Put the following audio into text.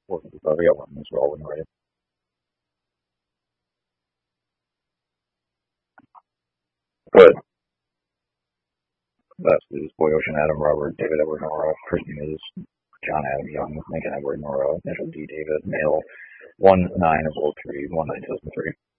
We got one as well when ready. But that's is Boy Ocean, Adam Robert, David Edward Nora, Christine is John Adam Young, Lincoln Edward Nora, Initial D David, male 1903, 19 2003.